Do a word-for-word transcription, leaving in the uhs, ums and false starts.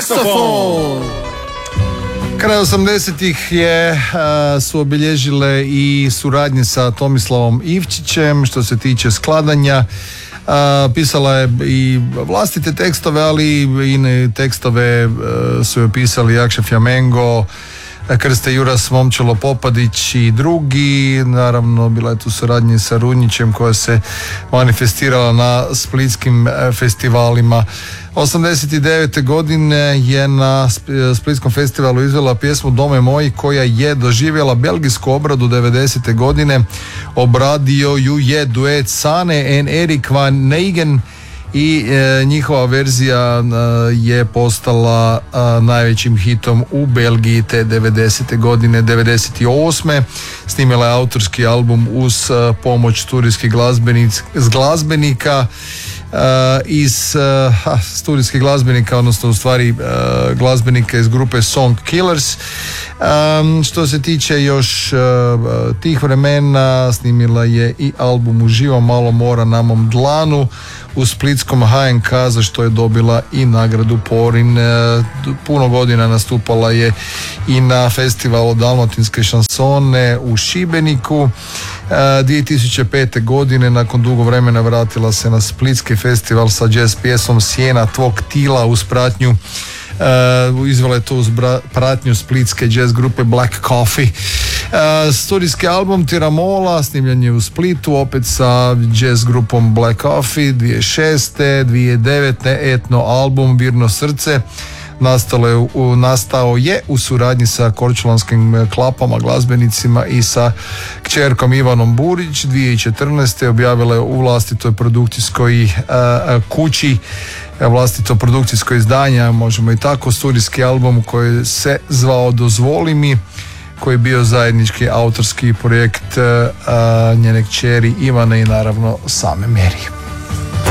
Saksofon! Kraj osamdesetih je, uh, su obilježile i suradnje sa Tomislavom Ivčićem što se tiče skladanja. Uh, pisala je i vlastite tekstove, ali i ne tekstove uh, su joj pisali Jakša Fjamengo, Krste Juras, Momčilo Popadić i drugi. Naravno, bila je tu suradnja sa Runjićem koja se manifestirala na splitskim festivalima. osamdeset devete godine je na Splitskom festivalu izvela pjesmu Dome moj koja je doživjela belgijsku obradu devedesete godine. Obradio ju je duet Sane and Erik van Negen i e, njihova verzija e, je postala e, najvećim hitom u Belgiji te devedesete godine. devedeset osme snimila je autorski album uz e, pomoć turijskih glazbenik, glazbenika Uh, iz uh, studijskih glazbenika, odnosno u stvari uh, glazbenika iz grupe Song Killers. Um, što se tiče još uh, tih vremena, snimila je i album Uživo malo mora na mom dlanu u splitskom H N K, za što je dobila i nagradu Porin. Uh, puno godina nastupala je i na festivalu Dalmatinske šansone u Šibeniku. dvije tisuće pete godine nakon dugo vremena vratila se na Splitski festival sa jazz pjesmom Sjena tvog tila uz pratnju uh, izvela je to uz bra- pratnju splitske jazz grupe Black Coffee. Uh, studijski album Tiramola snimljen je u Splitu opet sa jazz grupom Black Coffee. dvije tisuće šeste. dvije tisuće devete. etno album Virno srce Nastalo je, u, nastao je u suradnji sa korčulanskim klapama, glazbenicima i sa kćerkom Ivanom Burić. dvije tisuće četrnaeste. objavila je u vlastitoj produkcijskoj uh, kući, vlastito produkcijsko izdanje, možemo i tako, studijski album koji se zvao Dozvoli mi, koji je bio zajednički autorski projekt uh, njene kćeri Ivane i naravno same Meri.